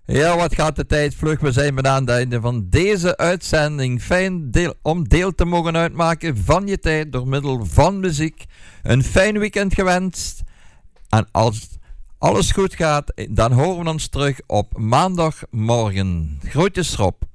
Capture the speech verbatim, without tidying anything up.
Ja, wat gaat de tijd vlug. We zijn bijna aan het einde van deze uitzending. Fijn deel, om deel te mogen uitmaken van je tijd door middel van muziek. Een fijn weekend gewenst. En als alles goed gaat, dan horen we ons terug op maandagmorgen. Groetjes Rob.